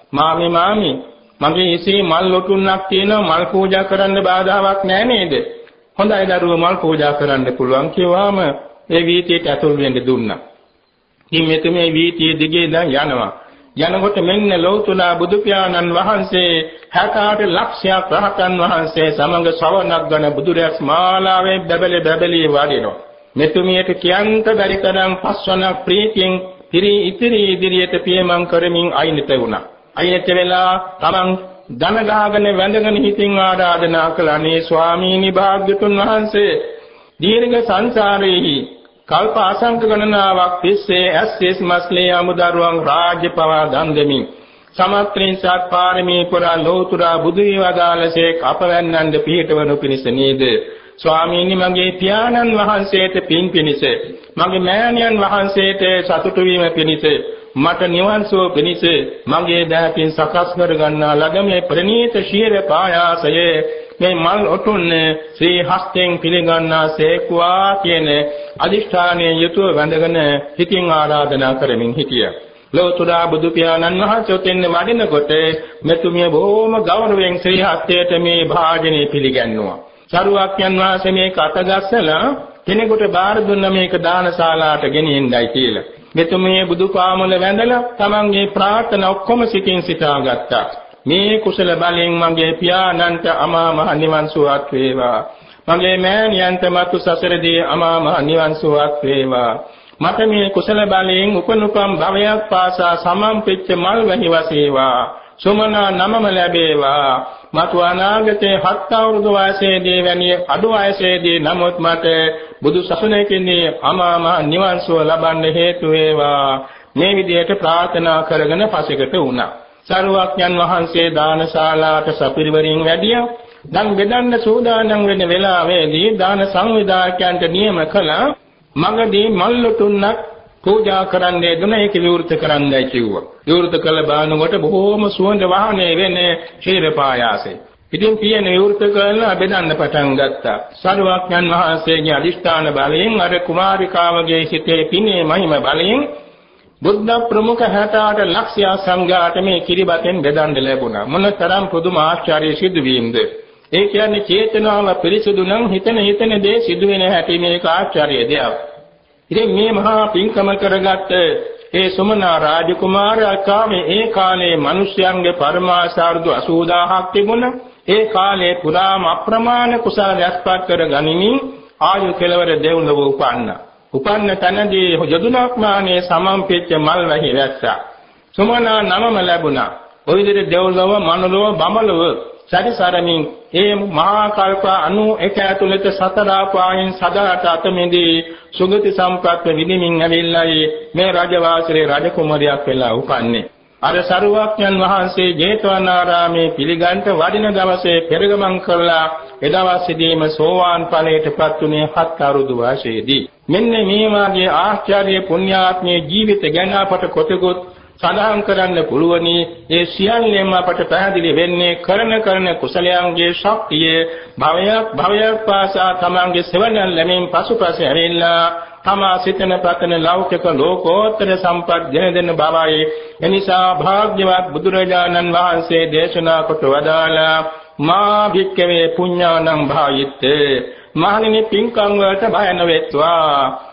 මාමි මාමි මගේ ඉසේ මල් ලොටුන්නක් තියෙනවා මල් පූජා කරන්න බාධාවක් නැහැ නේද? හොඳයි දරුවෝ මල් පූජා කරන්න පුළුවන් කිව්වාම ඒ වීථියට ඇතුල් වෙන්න දුන්නා. ඉතින් මෙතුමේ වීථිය දිගේ දැන් යනවා. යනකොට මෙන්න ලෞතුලා බුදු පියාණන් වහන්සේ හැට ලක්ෂයක් රහතන් වහන්සේ සමග ශ්‍රවණක් ගන බුදුරැස් මාලාවේ බබලේ බබලී වඩිනවා. මෙතුමියට කියන්ත බැරි තරම් පස්වනක් ප්‍රීතියෙන් පිරි ඉතිරි ඉදිරියට පියමන් කරමින් අයිනත වුණා. අයිනත වෙලා තමන් දන ගහගෙන වැඳගෙන හිතින් ආරාධනා කළානේ ස්වාමීනි භාග්‍යතුන් වහන්සේ දීර්ඝ සංසාරේහි කල්ප අසංඛ ගණනාවක් තිස්සේ ඇස්සිස් මස්ලේ අමුදරුවන් රාජ්‍ය පවා දන් දෙමින් සමත්‍රින් සත් පාරමී පුරා ලෝතුරා බුදු වේවදාලසේ අපවැන්නන්ද පිහිටවනු පිණිස නේද ස්වාමීනි මගේ පියාණන් වහන්සේට පින් පිණිස මගේ මෑණියන් වහන්සේට සතුටු වීම පිණිස මට නිවන් සුව පිණිස මගේ දහතින් සකස් කර ගන්නා ලද මේ ප්‍රණීත ශීර පායාසයේ මේ මල් ඔටුන්න ශ්‍රී හස්තෙන් පිළිගන්නා සේක්වා කියන අදිෂ්ඨානයේ යුතුව වැඳගෙන හිතින් ආරාධනා කරමින් හිටියා. ලෝතුරා බුදු පියාණන් වහන්සේ උතෙන් වඩිනකොට මෙතුමිය බොහොම ගෞරවයෙන් ශ්‍රී හස්තයට මේ භාජනය පිළිගන්නවා. සරුවක්යන් වහන්සේ මේක අතගස්සලා කෙනෙකුට බාර දුන්න මේක දානශාලාවට ගෙනියන්නයි කියලා. මෙතුමිය බුදුපාමුල වැඳලා තමන්ගේ ප්‍රාර්ථනා ඔක්කොම සිතින් සිතාගත්තා. මේ කුසල බලෙන් මගේ පියාණන්ට අමා මහ නිවන් සුවත් වේවා. මගේ මෑණියන්ට මතු සසරදී අමා මහ නිවන් සුවත් වේවා. මට මේ කුසල බලයෙන් උපනුපම් භවයක් පාසා සමම්පෙච්ච මල් වැහි වසේවා. සුමනා නමම ලැබේවා. මතු අනාගතේ හත් අවුරුදු වයසේදී වැනි අඩු වයසේදී නමුත් මට බුදු සසුනේකින්නේ අමා මහ නිවන් සුව ලබන්න හේතු වේවා. මේ විදිහට ප්‍රාර්ථනා කරගෙන පසෙකට වුණා. සරුවක්ඥන් වහන්සේ දානශාලාවට සපිරිවරින් වැඩියා. දැන් බෙදන්න සූදානම් වෙන වෙලාවේදී දාන සංවිධායකයන්ට නියම කළා මගදී මල්ලොටුන්නක් පූජා කරන්නේ දුන ඒක විවෘත කරන්නයි කිව්වා. විවෘත කළ බානකොට බොහෝම සුවඳ වාහනේ වෙන්නේ ශීර පායාසෙ. ඉතින් පියන විවෘත කරලා බෙදන්න පටන් ගත්තා. සරුවක්ඥන් වහන්සේගේ අදිෂ්ඨාන බලයෙන් අර කුමාරිකාවගේ සිතේ පිනේ මහිම බලයෙන් බුද්ධ ප්‍රමුඛ හැට අට ලක්ෂය සංඝයාට මේ කිරිබතෙන් බෙදන්න ලැබුණා. මොනතරම් පුදුම ආශ්චර්ය සිදුවීමද. ඒ කියන්නේ චේතනාව පිරිසුදු නම් හිතන හිතන දේ සිදු වෙන හැටි මේක ආශ්චර්ය දෙයක්. ඉතින් මේ මහා පින්කම කරගත්ත ඒ සුමනා රාජකුමාරයා ඒ කාලේ මිනිස්යන්ගේ පරමාසාර්ධ අසූදාහක් තිබුණා. ඒ කාලේ පුරාම අප්‍රමාණ කුසල රැස්පත් කර ගනිමින් ආයු කෙලවර දෙව්ලොව උපන්නා. උපන්න තැනදී යදුනාක්මානයේ සමම්පෙච්ච මල් වැහි වැස්සා. සුමනා නමම ලැබුණා. ඔය විදිහට දෙව්ලොව මනුලොව බඹලොව සැරිසරමින් ඒ මහා කල්ප අනූඑක ඇතුළත සතර ආපායන් සදාට අතමෙදී සුගති සම්ප්‍රාප්ත විදිමින් ඇවිල්ලායි මේ රජවාසලේ රජකුමාරියක් වෙලා උපන්නේ. අර සරුවක්ඥන් වහන්සේ ජේතවනාරාමේ පිළිගන්ට වඩින දවසේ පෙරගමන් කළා. ඒ දවසේදීම සෝවාන් ඵලයටපත් උනේ හත් අවුරුදු වයසේදී. මෙන්න මේ වාගේ ආශ්චර්ය පුණ්‍යාත්මයේ ජීවිත ගැන අපට කොටගොත් සඳහන් කරන්න පුළුවනි. ඒ සියල්ලම අපට පැහැදිලි වෙන්නේ කරන කරන කුසලයන්ගේ ශක්තිය භවයක් භවයක් පාසා තමන්ගේ සෙවණන් ලැබෙමින් පසුපස ඇවිල්ලා තමා සිතන පතන ලෞකික ලෝකෝත්තර සම්පත් ගෙන දෙන බවයි. එනිසා භාග්‍යවත් බුදුරජාණන් වහන්සේ දේශනා කොට වදාලා මා භික්ඛවේ පුඤ්ඤානං භායිත්තේ මහණෙනි පින්කම් වලට බය නොවෙත්වා.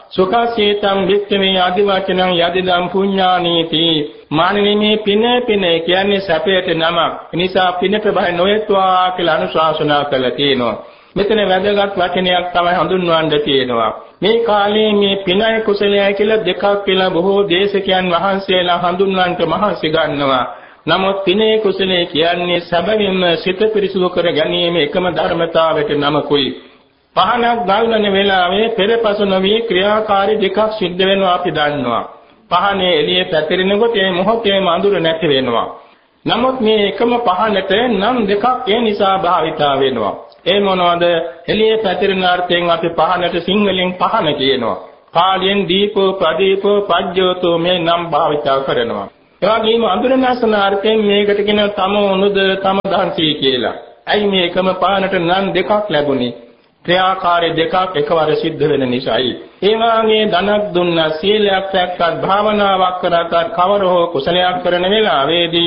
සුඛසීතං භික්ඛවේ ආදිවචනං යදිදම් පුඤ්ඤානීති. මහණෙනි මේ පින පින කියන්නේ සැපයට නමක්. එනිසා පිනට බය නොවෙත්වා කියලා අනුශාසනා කළා තියෙනවා. මෙතන වැදගත් වචනයක් තමයි හඳුන්වන්න තියෙනවා. මේ කාලේ මේ පිනයි කුසලයි කියලා දෙකක් කියලා බොහෝ දේශකයන් වහන්සේලා හඳුන්වන්නට මහන්සි ගන්නවා. නමුත් පිනේ කුසලයේ කියන්නේ සැබවින්ම සිත පිරිසුදු කර ගැනීම එකම ධර්මතාවයට නමකුයි. පහනක් ගල්වන වෙලාවේ පෙරපස නොවි ක්‍රියාකාරී දෙකක් සිද්ධ වෙනවා අපි දන්නවා. පහනේ එළියේ පැතිරෙනකොට ඒ මොහොතේම අඳුර නැති වෙනවා. නමුත් මේ එකම පහනට නම් දෙකක් ඒ නිසා භාවිතා වෙනවා. ඒ මොනවාද? එළියේ පැතිරෙන අර්ථයෙන් අපි පහනට සිංහලෙන් පහන කියනවා. පාලියෙන් දීපෝ ප්‍රදීපෝ පජ්ජෝතෝ මේ නම් භාවිතා කරනවා. ඒ වගේම අඳුරනසන අර්ථයෙන් මේකට කියන තම උනුද තම දන්සී කියලා. ඇයි මේ එකම පහනට නම් දෙකක් ලැබුණේ? ක්‍රියාකාරී දෙකක් එකවර සිද්ධ වෙන නිසායි. ඒ වාගේ ධනක් දුන්නා සීලයක් රැක්කත් භාවනාවක් කරත් කවර හෝ කුසලයක් කරන වෙලාවේදී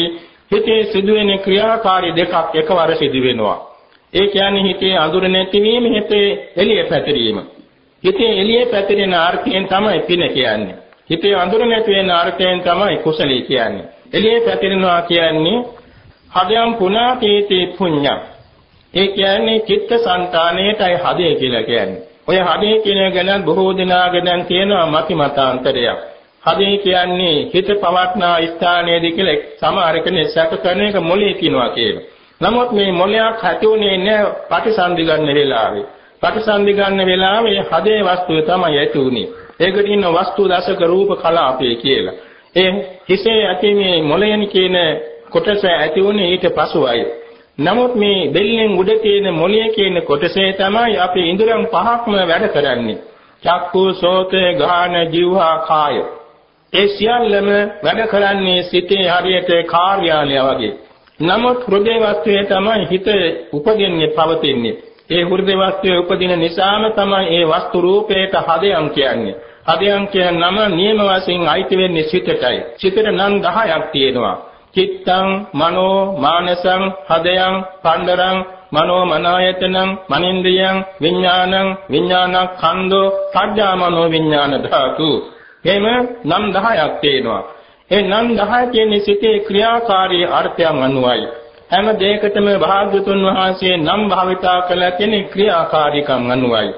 හිතේ සිදුවෙන ක්‍රියාකාරී දෙකක් එකවර සිදු වෙනවා. ඒ කියන්නේ හිතේ අඳුර නැතිවීම, හිතේ එළිය පැතිරීම. හිතේ එළිය පැතිරෙන අර්ථයෙන් තමයි පින කියන්නේ. හිතේ අඳුර නැති වෙන අර්ථයෙන් තමයි කුසලී කියන්නේ. එළිය පැතිරෙනවා කියන්නේ හදයන් පුනාතීති පුඤ්ඤං. ඒ කියන්නේ චිත්තසංතානයේටයි හදේ කියලා කියන්නේ. ඔය හදේ කියන ගැන බොහෝ දෙනාගෙන් කියනවා මති මතාන්තරයක්. හදේ කියන්නේ හිත පවත්නා ස්ථානයේදී කියලා සමහර කෙනෙක් සැක කරන එක මොලේ කියනවා කියලා. නමුත් මේ මොලයක් හැටුනේ නැහැ ප්‍රතිසන්දි ගන්න වෙලාවේ. ප්‍රතිසන්දි ගන්න වෙලාවේ හදේ වස්තුව තමයි ඇති උනේ. ඒකට ඉන්න වස්තු දශක රූප කලාපේ කියලා. ඒ හිසේ ඇති මේ මොලයන් කියන කොටස ඇති උනේ ඊට පසුයි. නමුත් මේ දෙල්ලෙන් උඩ තියෙන මොළය කියන කොටසේ තමයි අපි ඉන්ද්‍රයන් පහක්ම වැඩ කරන්නේ. චක්කු, සෝත, ගාන, જીවහා, කාය. ඒ සියල්ලම වැඩ කරන්නේ සිතේ හරියට කාර්යාලය වගේ. නමුත් හෘදේ වස්තුවේ තමයි හිත උපදින්නේ පවතින්නේ. ඒ හෘදේ වස්තුවේ උපදින නිසාම තමයි ඒ වස්තු රූපයට හදයන් කියන්නේ. හදයන් කියන නම නියම වශයෙන් අයිති වෙන්නේ සිතටයි. සිතට නම් දහයක් තියෙනවා. චිත්තං මනෝ මානසං හදයන් පණ්ඩරං මනෝ මනායතනං මනින්ද්‍රියං විඥානං විඥානඛණ්ඩෝ සද්ධා මනෝ විඥාන ධාතු. එහෙම නම් දහයක් තියෙනවා. ඒ නම් දහය කියන්නේ සිතේ ක්‍රියාකාරී අර්ථයන් අනුවයි. හැම දෙයකටම භාග්‍යතුන් වහන්සේ නම් භාවිතා කළ කෙනෙක් ක්‍රියාකාරීකම් අනුවයි.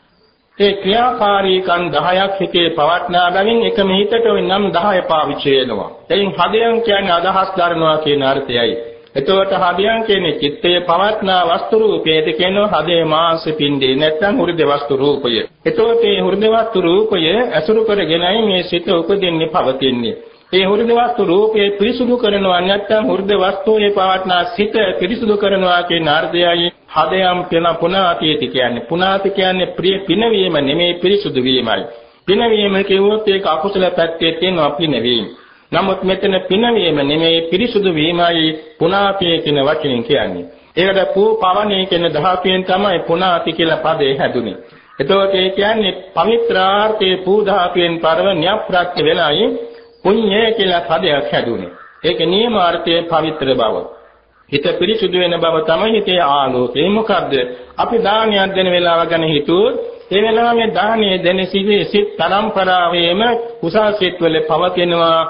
ඒ ක්‍රියාකාරීකම් දහයක් හිතේ පවත්නා බැවින් එකම හිතට ওই නම් දහය පාවිච්චි වෙනවා. එයින් හදයන් කියන්නේ අදහස් දරනවා කියන අර්ථයයි. එතකොට හදයන් කියන්නේ චිත්තයේ පවත්නා වස්තු රූපයේද කියනවා හදේ මාංශ පිණ්ඩේ නැත්නම් හෘද වස්තු රූපය. එතකොට මේ හෘද වස්තු රූපය අසුරු කරගෙනයි මේ සිත උපදින්නේ පවතින්නේ. ඒ හෘද වස්තු රූපේ පිරිසුදු කරනවා නැත්නම් හෘද වස්තුවේ පවත්නා සිත පිරිසුදු කරනවා කියන අර්ථයයි හදයන් පින පුනාතිති කියන්නේ. පුනාති කියන්නේ ප්‍රිය පිනවීම නෙමෙයි පිරිසුදු වීමයි. පිනවීම කියවොත් ඒක අකුසල පැත්තේ තියෙනවා පිනවීම. නමුත් මෙතන පිනවීම නෙමෙයි පිරිසුදු වීමයි පුනාතිය කියන වචනෙන් කියන්නේ. ඒකට පූ පවණේ කියන ධාතුවෙන් තමයි පුනාති කියලා පදේ හැදුනේ. එතකොට ඒ කියන්නේ පවිත්‍රාර්ථයේ පූ ධාතුවෙන් පරව න්‍යප්‍රත්‍ය වෙලායි පුඤ්ඤය කියලා පදයක් හැදුනේ. ඒකේ නියමාර්ථයේ පවිත්‍ර බව. හිත පිරිසුදු වෙන බව තමයි හිතේ ආලෝකය. මොකද්ද? අපි දානයක් දෙන වෙලාව ගැන හිතුවොත් ඒ වෙලාවේ දානයේ දෙන සිටි සිත් පරම්පරාවේම කුසල් සිත් වල පවතිනවා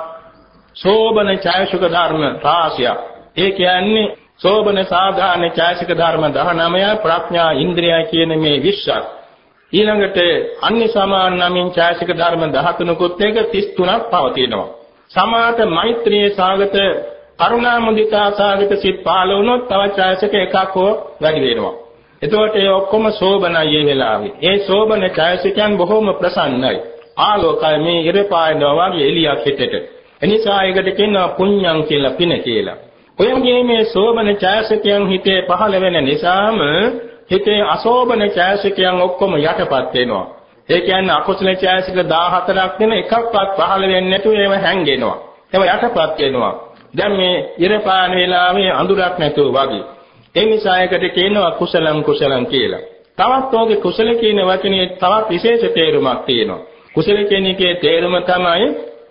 සෝබන ඡායසුක ධර්ම රාශිය. ඒ කියන්නේ සෝබන සාධාන ඡායසුක ධර්ම දහනවය ප්‍රඥා ඉන්ද්‍රිය කියන මේ විශ්වාස. ඊළඟට අන්‍ය සමාන නමින් ඡායසික ධර්ම දහතුනකුත් එක තිස් තුනක් පවතිනවා. සමාත මෛත්‍රී සාගත කරුණා මුදිතා සාගත සිත් පහළ වුණොත් තව ඡායසික එකක් හෝ වැඩි වෙනවා. එතකොට ඒ ඔක්කොම සෝබනයි මේ වෙලාවේ. ඒ සෝබන ඡායසිකයන් බොහොම ප්‍රසන්නයි. ආලෝකයි මේ ඉරපායනවා වගේ එළියක් හිටට. එනිසා ඒකට කියනවා පුඤ්ඤං කියලා පින කියලා. ඔයගේ මේ සෝබන ඡායසිකයන් හිතේ පහළ වෙන නිසාම හිතේ අසෝබන ඡායසිකයන් ඔක්කොම යටපත් වෙනවා. ඒ කියන්නේ අකුසල ඡායසික දහහතරක් වෙන එකක්වත් පහළ වෙන්නේ නැතුව ඒව හැංගෙනවා. ඒව යටපත් වෙනවා. දැන් මේ ඉරපාන වේලාවේ අඳුරක් නැතුව වගේ. ඒ නිසා ඒකට කියනවා කුසලං කුසලං කියලා. තවත් ඔගේ කුසල කියන වචනේ තවත් විශේෂ තේරුමක් තියෙනවා. කුසල කියන එකේ තේරුම තමයි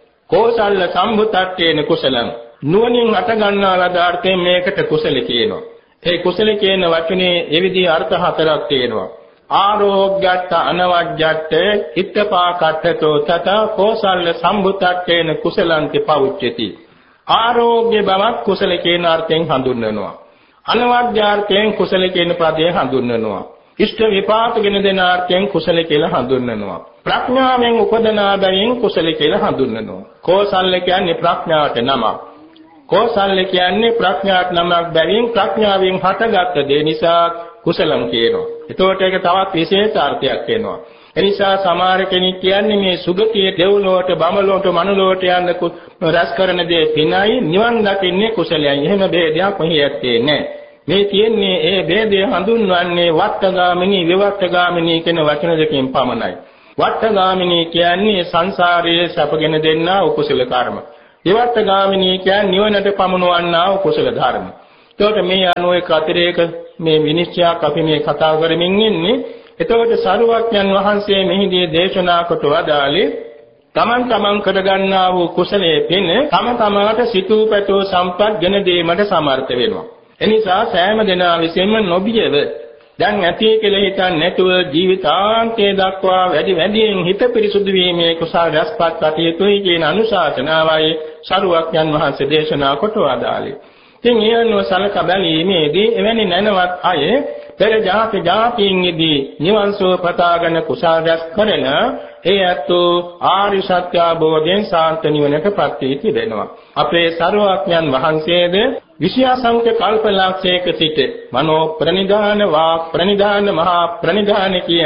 කෝසල්ල සම්භුතත්තේන කුසලං. නුවණින් අට ගන්නා ලද අර්ථයෙන් මේකට කුසල කියනවා. ඒ කුසල කියන වචනේ එවිදී අර්ථ හතරක් තියෙනවා. ආරෝග්‍යත්ත අනවජ්ජත්ත ඉත්තපාකට්ඨතෝ තත කෝසල්ල සම්භුතත්තේන කුසලන්ති පවුච්චති. ආරෝග්‍ය බවක් කුසල කියන අර්ථයෙන් හඳුන්වනවා. අනවජ්ජාර්ථයෙන් කුසල කියන පදයෙන් හඳුන්වනවා. ඉෂ්ඨ විපාක ගෙන දෙන අර්ථයෙන් කුසල කියලා හඳුන්වනවා. ප්‍රඥාවෙන් උපදනා බැවින් කුසල කියලා හඳුන්වනවා. කෝසල්ල කියන්නේ ප්‍රඥාවට නමක්. කෝසල්ල කියන්නේ ප්‍රඥාට නමක් බැවින් ප්‍රඥාවෙන් හටගත් දේ නිසා කුසලම් කියනවා. එතකොට ඒක තවත් විශේෂ අර්ථයක් වෙනවා. ඒ නිසා සමහර කෙනෙක් කියන්නේ මේ සුගතියේ දෙව්ලොවට බඹලොවට මනුලොවට යන්න රැස් කරන දේ පිනයි නිවන් දකින්නේ කුසලයයි. එහෙම ભેදයක් මෙහි ඇත්තේ නැහැ. මේ තියෙන්නේ ඒ ભેදය හඳුන්වන්නේ වට්ටගාමිනී විවට්ටගාමිනී කියන වචන දෙකෙන් පමණයි. වට්ටගාමිනී කියන්නේ සංසාරයේ සැපගෙන දෙන්නා කුසල කර්ම. විවට්ටගාමිනී කියන්නේ නිවනට පමුණවන්නා කුසල ධර්ම. එතකොට මේ අනුව එක අතිරේක මේ විනිශ්චයක් අපි මේ කතා කරමින් ඉන්නේ. එතකොට සරුවක්ඥන් වහන්සේ මෙහිදී දේශනා කොට වදාළේ තමන් තමන් කරගන්නා වූ කුසලයේ පින තම තමාට සිතූ පැතූ සම්පත් ගෙන දීමට සමර්ථ වෙනවා. එනිසා සෑම දෙනා විසින්ම නොබියව දැන් ඇති කියලා හිතන්නේ නැතුව ජීවිතාන්තයේ දක්වා වැඩි වැඩියෙන් හිත පිරිසුදු වීමේ කුසල රැස්පත් කටයුතුයි කියන අනුශාසනාවයි සරුවක්යන් වහන්සේ දේශනා කොට වදාළේ. ඉතින් ඊයන්ව සලක බැලීමේදී එවැනි නැනවත් අය පෙර ජාති ජාතීන්ෙදී නිවන් සුව පතාගෙන කුසල රැස් කරන ඒ අතු ආරි සත්‍ය අවබෝධයෙන් සාන්ත නිවනටපත් වී තිබෙනවා. අපේ සරුවක්යන් වහන්සේද විෂයාසංක කල්පලක්ෂයක සිට මනෝ ප්‍රනිධාන වාක් ප්‍රනිධාන මහා ප්‍රනිධාන කිය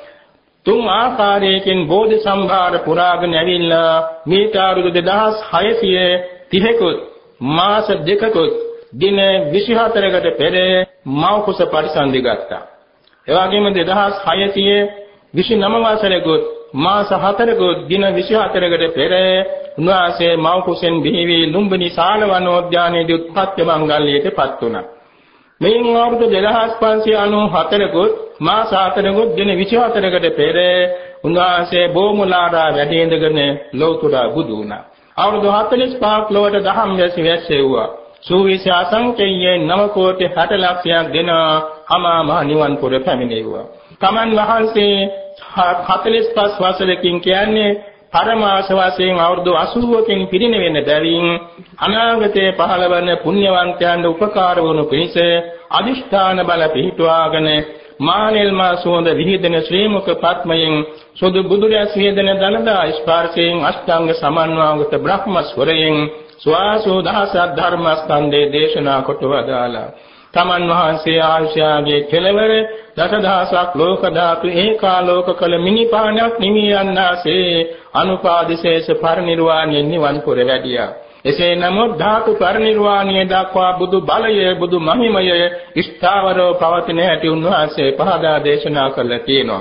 තුන් ආකාරයකින් බෝධි සම්භාර පුරාගෙන ඇවිල්ලා මේට අවුරුදු දෙදහස් හයසිය තිහකුත් මාස දෙකකුත් දින විසිහතරකට පෙර මව් කුස පරිසන්දි ගත්තා. ඒ වගේම දෙදහස් හයසිය විසිනව වසරෙකුත් මාස හතරකුත් දින විසිහතරකට පෙර උන්වහන්සේ මව් කුසෙන් බිහි වී ලුම්බිනි ශාල වනෝද්‍යානයේදී උත්පත්ති මංගල්‍යයටපත් වුණා. මෙයින් අවුරුදු දෙදහස් පන්සිය අනූහතරකුත් මාස හතරකුත් දින විසිහතරකට පෙර උන්වහන්සේ බෝමුලාරා වැඩ ඉඳගෙන ලෞතර බුදු වුණා. අවුරුදු හතළිස් පහක් ලොවට දහම් වැසි වැස්සෙව්වා. සූවිසි අසංකේයයේ නව කෝටි හැට ලක්ෂයක් දෙන අමා මහ නිවන් පුර පැමිණෙව්වා. තමන් වහන්සේ හතළිස් පහ වසරකින් කියන්නේ පරමාස වශයෙන් අවුරුදු අසූවකින් පිරිනිවෙන බැවින් අනාගතයේ පහළවන පුණ්‍යවන්තයන්ට උපකාර වනු පිණිස අදිෂ්ඨාන බල පිහිටුවාගෙන මානෙල් මා සුවඳ විහිදෙන ශ්‍රී මුඛ පත්මයෙන් සුදු බුදුරැස් විහිදෙන දනදා ස්පර්ශයෙන් අෂ්ටාංග සමන්වාගත බ්‍රහ්ම ස්වරයෙන් ස්වාසෝ දහසක් ධර්මස්කන්ධේ දේශනා කොට වදාලා. තමන් වහන්සේ ආශ්‍යාගේ කෙළවර දසදහසක් ලෝක ධාතු ඒකාලෝක කළ මිනිපාණක් නිමි යන්නාසේ අනුපාදිශේෂ පරිනිර්වාණය නිවන් පුර වැඩියා. එසේ නමුත් ධාතු පරිනිර්වාණය දක්වා බුදු බලය බුදු මහිමය ස්ථාවරව පවතින හැටි උන්වහන්සේ පහදා දේශනා කළා තියෙනවා.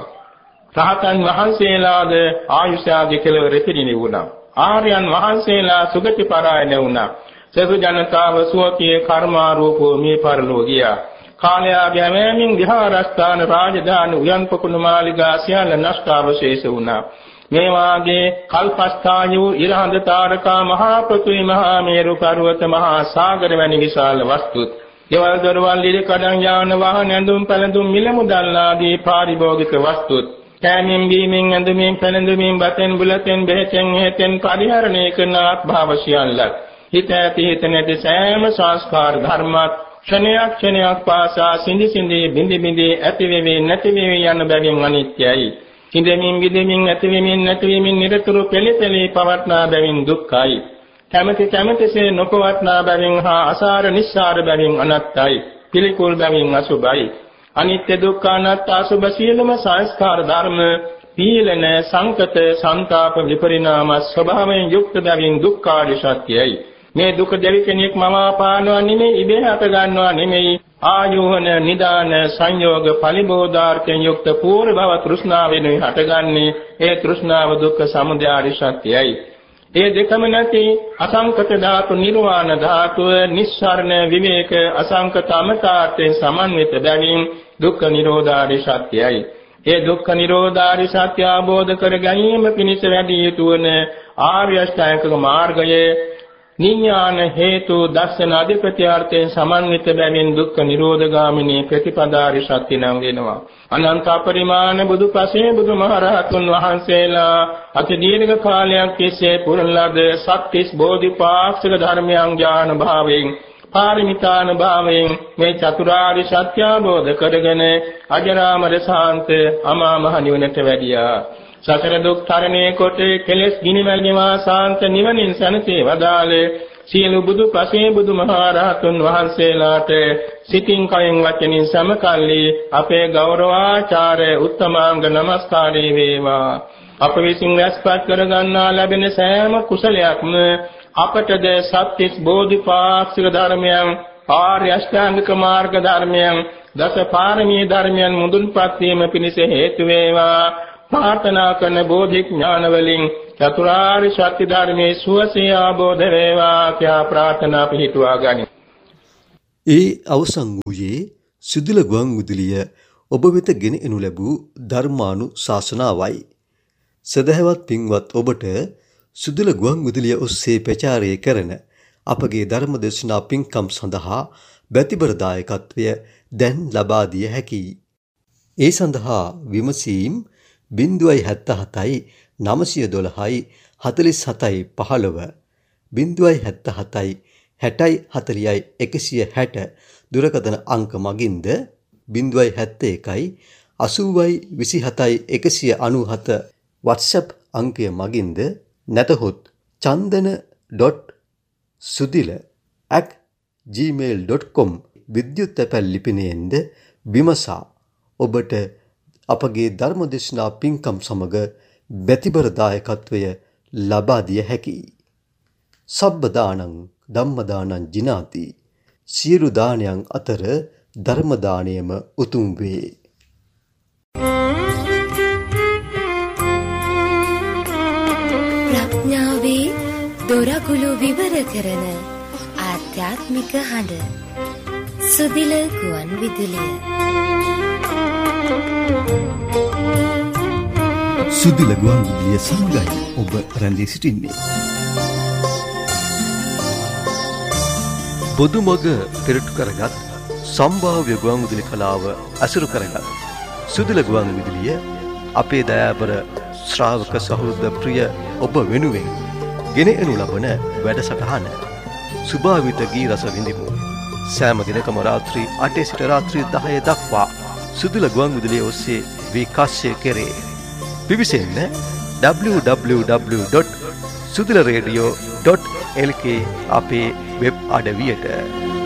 රහතන් වහන්සේලාද ආයුෂාගේ කෙළවර පිරිනිවුණා. ආර්යයන් වහන්සේලා සුගති පරායන වුණා. සබ ජනතාව සුවකී කර්මාරූපෝ මේ පරලෝ ගියා. කාලයාගේ හැමමින් විහාරස්ථාන රාජධානි උයන්පකුණු මාලිගා සියල්ල නෂ්ටාවශේෂ වුණා. මේ වාගේ කල්පස්ථායු ඉරහඳ තාරකා මහා පෘථිවි මහා මේරු පර්වත මහා සාගර වැනි විශාල වස්තුත් ගෙවල් දොරවල් ඉරි කඩන් යාන වාහන ඇඳුම් පැළඳුම් මිල මුදල් ආදී පාරිභෝගික වස්තුත් කෑමෙන් බීමෙන් ඇඳුමින් පැළඳුමින් බතෙන් බුලතෙන් බෙහෙතෙන් හේතෙන් පරිහරණය කරන ආත්භාව සියල්ලත් හිත ඇති හිත නැති සෑම සංස්කාර ධර්මات ක්ෂණයක් ක්ෂණයක් පාසා සිඳි සිඳි බිඳි බිඳි ඇති වෙවි නැති වෙවි යන බැවින් අනිත්‍යයි. සිඳෙමින් බිඳෙමින් ඇති වෙමින් නැති වෙමින් නිරතුරු පෙළි පෙළි පවත්නා බැවින් දුක්ඛයි. කැමැති කැමැතිසේ නොපවත්නා බැවින් හා අසාර නිස්සාර බැවින් අනත්තයි. පිළිකුල් බැවින් අසුභයි. අනිත්‍ය දුක්ඛ අනාත්ම අසුභ සියලුම සංස්කාර ධර්ම පීලන සංකත සංතාප විපරිණාම ස්වභාවයෙන් යුක්ත බැවින් දුක්ඛාරි සත්‍යයි. මේ දුක දෙවි කෙනෙක් මවාපානවා නෙමෙයි ඉබේ හට ගන්නවා නෙමෙයි ආයෝහන නිදාන සංයෝග පරිබෝධාර්ථයෙන් යුක්ත පූර්ව භව තෘෂ්ණාවෙනුයි හටගන්නේ. ඒ තෘෂ්ණාව දුක්ඛ සමුදය සත්‍යයි. ඒ දෙකම නැති අසංකත ධාතු නිර්වාණ ධාතුව නිස්සාරණ විවේක අසංකත අමතාර්ථයෙන් සමන්විත බැවින් දුක්ඛ නිරෝධාරි සත්‍යයි. ඒ දුක්ඛ නිරෝධාරි සත්‍ය අවබෝධ කර ගැනීම පිණිස වැඩි යුතු වන ආර්ය අෂ්ටාංගික මාර්ගයේ නිඥාන හේතු දර්ශන අධිපත්‍යාර්ථයෙන් සමන්විත බැවින් දුක්ඛ නිරෝධගාමිනී ප්‍රතිපදාරි සත්‍ය නම් වෙනවා. අනන්ත පරිමාණ බුදුපසේ බුදුමහරහතුන් වහන්සේලා අති දීර්ඝ කාලයක් තිස්සේ පුරන ලද සත්‍තිස් බෝධිපාක්ෂික ධර්මයන් ඥාන භාවයෙන් පාරමිතාන භාවයෙන් මේ චතුරාර්ය සත්‍ය අවබෝධ කරගෙන අජරාමර ශාන්ත අමා මහ නිවනට වැඩියා. සතර දුක් තරණය කොට කෙලෙස් ගිනිමල් නිවා ශාන්ත නිවනින් සැනසී වදාළේ සියලු බුදු පසේ බුදු මහරහතුන් වහන්සේලාට සිතින් කයෙන් වචනින් සමකල්ලි අපේ ගෞරවාචාර්ය උත්තමාංග නමස්කාරය වේවා. අප විසින් රැස්පත් කර ගන්නා ලැබෙන සෑම කුසලයක්ම අපටද සත්‍තිස් බෝධිපාක්ෂික ධර්මයන් ආර්ය අෂ්ටාංගික මාර්ග ධර්මයන් දස පාරමී ධර්මයන් මුදුන්පත් වීම පිණිස හේතු වේවා. ප්‍රාර්ථනා කරන බෝධි ඥාන වලින් චතුරාර්ය සත්‍ය ධර්මයේ සුවසේ ආબોධ වේවා කියා ප්‍රාර්ථනා පිහිටුවා ගනිමු. ඒ අවසන් වූයේ සිදුල ගුවන් විදුලිය ඔබ වෙත ගෙන එනු ලැබූ ධර්මානුශාසනාවයි. සදහවත් පින්වත් ඔබට සුදුල ගුවන් විදුලිය ඔස්සේ ප්‍රචාරය කරන අපගේ ධර්ම දේශනා පින්කම් සඳහා බැතිබර දායකත්වය දැන් ලබා දිය හැකියි. ඒ සඳහා විමසීම් බිංදුවයි හැත්තෑ හතයි නවසිය දොළහයි හතළිස් හතයි පහළොව බිංදුවයි හැත්තෑ හතයි හැටයි හතළිහයි එකසිය හැට දුරකථන අංක මගින්ද බිංදුවයි හැත්තෑ එකයි අසූවයි විසිහතයි එකසිය අනූහත WhatsApp අංකය මගින්ද නැතහොත් chandana.sudila at gmail dot com විද්‍යුත් තැපැල් ලිපිනයෙන්ද විමසා ඔබට අපගේ ධර්මදේශනා පින්කම් සමග බැතිබර දායකත්වය ලබා දිය හැකියි. සබ්බ දානං ධම්ම දානං ජිනාති. සියලු දානයන් අතර ධර්ම දානයම උතුම් වේ. ප්‍රඥාවේ දොරකුළු විවර කරන ආධ්‍යාත්මික හඬ සුදිල ගුවන් විදුලිය. සුදිල ගුවන් විදුලිය සමගයි ඔබ රැඳී සිටින්නේ. බොදුමග පෙරටු කරගත් සම්භාව්‍ය ගුවන් විදුලි කලාව අසුරු කරගත් සුදිල ගුවන් විදුලිය අපේ දයාබර ශ්‍රාවක සහෘද ප්‍රිය ඔබ වෙනුවෙන් ගෙන එනු ලබන වැඩසටහන සුභාවිත ගී රස විඳිමු. සෑම දිනකම රාත්‍රී අටේ සිට රාත්‍රී දහය දක්වා සුදිල ගුවන් විදුලිය ඔස්සේ විකාශය කෙරේ. පිවිසෙන්න w w w dot sudila radio dot l k අපේ වෙබ් අඩවියට.